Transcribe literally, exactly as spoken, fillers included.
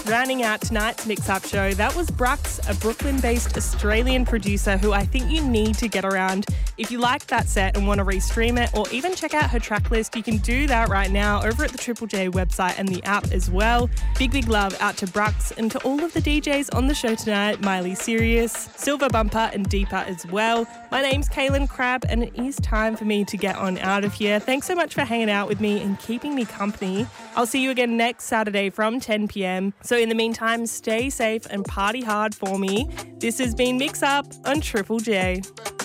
Rounding out tonight's Mix-Up show, that was Brux, a Brooklyn-based Australian producer who I think you need to get around. If you liked that set and want to restream it or even check out her track list, you can do that right now over at the Triple J website and the app as well. Big, big love out to Brux and to all of the D Js on the show tonight, Miley Sirius, Silver Bumper and Deepa as well. My name's Kaylin Crabb and it is time for me to get on out of here. Thanks so much for hanging out with me and keeping me company. I'll see you again next Saturday from ten p.m. So in the meantime, stay safe and party hard for me. This has been Mix Up on Triple J.